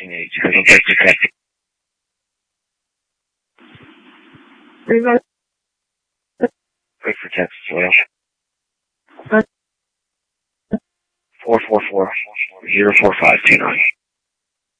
1980. Don't take the text. Wait for text, Soil. 444-04529.